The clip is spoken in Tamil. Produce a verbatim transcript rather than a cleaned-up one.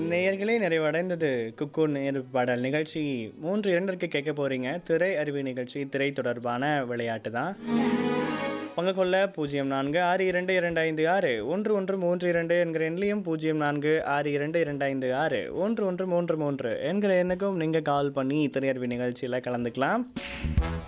நேயர்களே நிறைவடைந்தது குக்கு நேர் பாடல் நிகழ்ச்சி மூன்று இரண்டிற்கு கேட்க போறீங்க. திரை அறிவு நிகழ்ச்சி திரை தொடர்பான விளையாட்டு தான். பங்கு கொள்ள பூஜ்ஜியம் நான்கு ஆறு இரண்டு இரண்டு ஐந்து ஆறு ஒன்று ஒன்று மூன்று இரண்டு என்கிற எண்ணிலையும் பூஜ்ஜியம் நான்கு ஆறு இரண்டு இரண்டு ஐந்து ஆறு ஒன்று ஒன்று மூன்று மூன்று என்கிற எண்ணுக்கும் நீங்கள் கால் பண்ணி திரை அறிவு நிகழ்ச்சியில் கலந்துக்கலாம்.